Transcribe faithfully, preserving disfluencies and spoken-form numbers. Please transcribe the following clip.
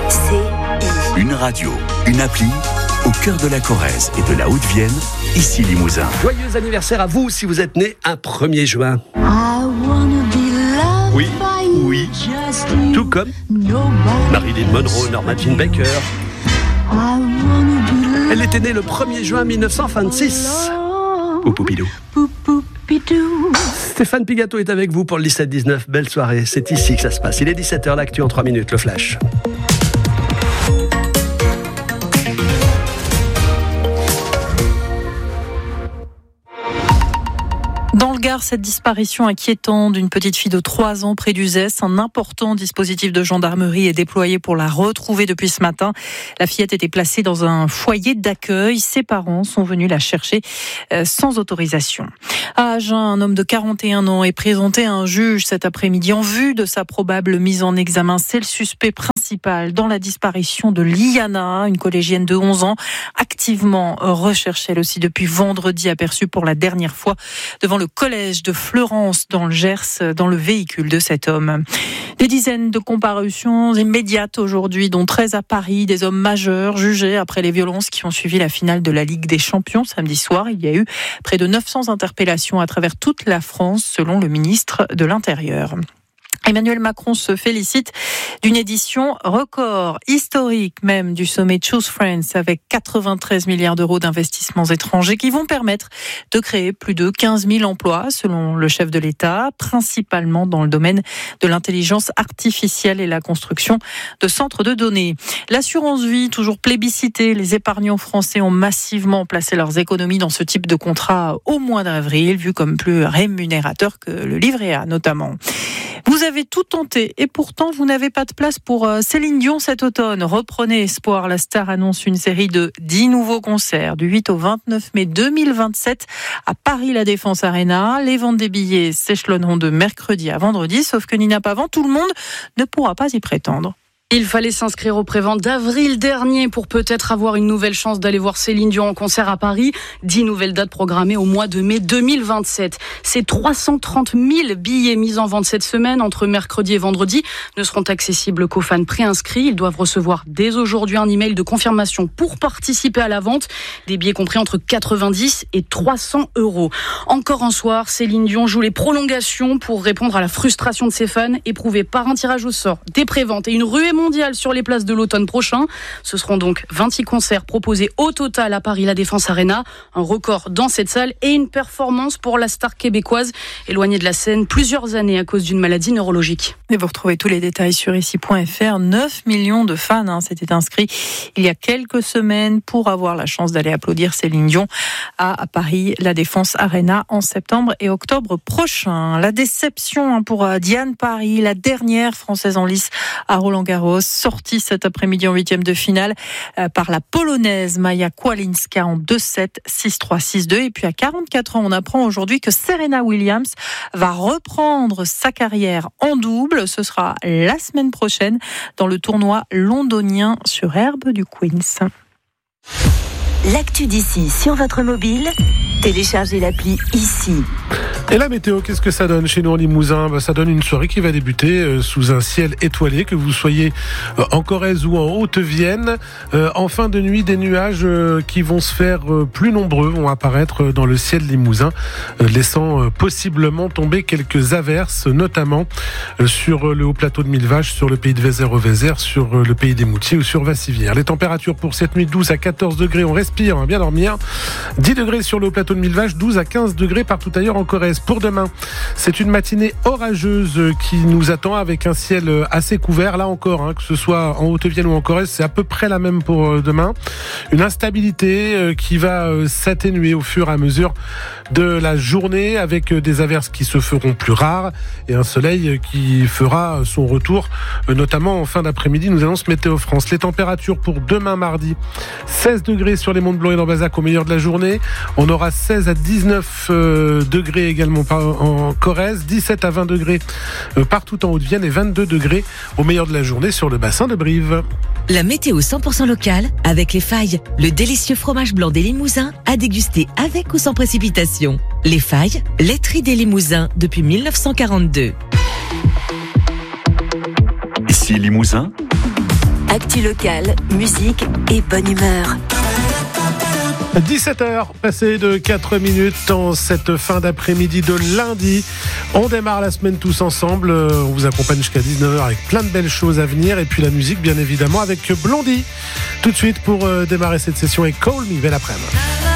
C I. Une radio, une appli, au cœur de la Corrèze et de la Haute-Vienne, ici Limousin. Joyeux anniversaire à vous si vous êtes né un premier juin. Oui, oui, tout comme Marilyn Monroe, Norma Jean Baker. Elle était née le premier juin mille neuf cent vingt-six. Poupoupidou. Stéphane Pigato est avec vous pour le dix-sept dix-neuf. Belle soirée, c'est ici que ça se passe. Il est dix-sept heures, l'actu en trois minutes, le flash. Dans le Gard, cette disparition inquiétante d'une petite fille de trois ans près d'Uzès, un important dispositif de gendarmerie est déployé pour la retrouver depuis ce matin. La fillette était placée dans un foyer d'accueil. Ses parents sont venus la chercher euh, sans autorisation. À Agen, un homme de quarante et un ans est présenté à un juge cet après-midi en vue de sa probable mise en examen. C'est le suspect principal dans la disparition de Liana, une collégienne de onze ans, activement recherchée elle aussi depuis vendredi, aperçue pour la dernière fois devant le collège de Fleurance dans le Gers, dans le véhicule de cet homme. Des dizaines de comparutions immédiates aujourd'hui, dont treize à Paris, des hommes majeurs jugés après les violences qui ont suivi la finale de la Ligue des Champions samedi soir. Il y a eu près de neuf cents interpellations à travers toute la France, selon le ministre de l'Intérieur. Emmanuel Macron se félicite d'une édition record, historique même, du sommet Choose Friends, avec quatre-vingt-treize milliards d'euros d'investissements étrangers qui vont permettre de créer plus de quinze mille emplois, selon le chef de l'État, principalement dans le domaine de l'intelligence artificielle et la construction de centres de données. L'assurance vie, toujours plébiscitée, les épargnants français ont massivement placé leurs économies dans ce type de contrat au mois d'avril, vu comme plus rémunérateur que le livret A notamment. Vous avez tout tenté et pourtant vous n'avez pas de place pour Céline Dion cet automne. Reprenez espoir, la star annonce une série de dix nouveaux concerts du huit au vingt-neuf mai deux mille vingt-sept à Paris La Défense Arena. Les ventes des billets s'échelonneront de mercredi à vendredi, sauf que Nina Pavant, tout le monde ne pourra pas y prétendre. Il fallait s'inscrire aux préventes d'avril dernier pour peut-être avoir une nouvelle chance d'aller voir Céline Dion en concert à Paris. Dix nouvelles dates programmées au mois de mai deux mille vingt-sept. Ces trois cent trente mille billets mis en vente cette semaine, entre mercredi et vendredi, ne seront accessibles qu'aux fans préinscrits. Ils doivent recevoir dès aujourd'hui un email de confirmation pour participer à la vente. Des billets compris entre quatre-vingt-dix et trois cents euros. Encore un soir, Céline Dion joue les prolongations pour répondre à la frustration de ses fans, éprouvée par un tirage au sort, des préventes et une ruée mondiale sur les places de l'automne prochain. Ce seront donc vingt-six concerts proposés au total à Paris La Défense Arena, un record dans cette salle et une performance pour la star québécoise éloignée de la scène plusieurs années à cause d'une maladie neurologique. Et vous retrouvez tous les détails sur ici point f r. neuf millions de fans hein, s'étaient inscrits il y a quelques semaines pour avoir la chance d'aller applaudir Céline Dion à Paris La Défense Arena en septembre et octobre prochain. La déception hein, pour Diane Paris, la dernière française en lice à Roland-Garros, sortie cet après-midi en huitième de finale euh, par la polonaise Maja Kłalinska en deux sept, six trois, six deux. Et puis à quarante-quatre ans, on apprend aujourd'hui que Serena Williams va reprendre sa carrière en double. Ce sera la semaine prochaine dans le tournoi londonien sur herbe du Queens. L'actu d'ici sur votre mobile, téléchargez l'appli ici. Et la météo, qu'est-ce que ça donne chez nous en Limousin ? Ben, ça donne une soirée qui va débuter euh, sous un ciel étoilé, que vous soyez euh, en Corrèze ou en Haute-Vienne. Euh, en fin de nuit, des nuages euh, qui vont se faire euh, plus nombreux vont apparaître euh, dans le ciel limousin, euh, laissant euh, possiblement tomber quelques averses, notamment euh, sur euh, le haut plateau de Millevaches, sur le pays de Vézère-au-Vézère, sur euh, le pays des Moutiers ou sur Vassivière. Les températures pour cette nuit, douze à quatorze degrés, on respire, on va bien dormir. dix degrés sur le haut plateau de Millevaches, douze à quinze degrés partout ailleurs en Corrèze. Pour demain, c'est une matinée orageuse qui nous attend avec un ciel assez couvert. Là encore, hein, que ce soit en Haute-Vienne ou en Corrèze, c'est à peu près la même pour demain. Une instabilité qui va s'atténuer au fur et à mesure de la journée avec des averses qui se feront plus rares et un soleil qui fera son retour, notamment en fin d'après-midi, nous annonce Météo France. Les températures pour demain mardi, seize degrés sur les monts de Blanc et d'Ambazac au meilleur de la journée. On aura seize à dix-neuf degrés également en Corrèze, dix-sept à vingt degrés partout en Haute-Vienne et vingt-deux degrés au meilleur de la journée sur le bassin de Brive. La météo cent pour cent locale avec Les Failles, le délicieux fromage blanc des Limousins à déguster avec ou sans précipitation. Les Failles, laiterie des Limousins depuis mille neuf cent quarante-deux. Ici Limousin, Actu locale, musique et bonne humeur. dix-sept heures, passées de quatre minutes en cette fin d'après-midi de lundi. On démarre la semaine tous ensemble. On vous accompagne jusqu'à dix-neuf heures avec plein de belles choses à venir. Et puis la musique, bien évidemment, avec Blondie. Tout de suite pour démarrer cette session avec Call Me. Belle après-midi.